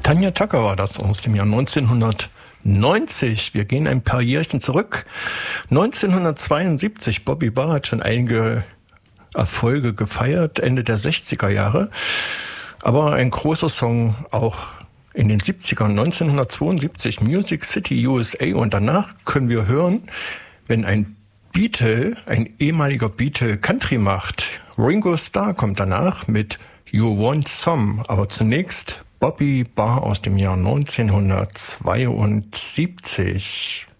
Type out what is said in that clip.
Tanya Tucker war das aus dem Jahr 1990. Wir gehen ein paar Jährchen zurück. 1972, Bobby Barr hat schon einige Erfolge gefeiert, Ende der 60er Jahre. Aber ein großer Song auch in den 70ern, 1972, Music City USA. Und danach können wir hören, wenn ein ehemaliger Beatle Country macht. Ringo Starr kommt danach mit You Want Some. Aber zunächst Bobby Barr aus dem Jahr 1972.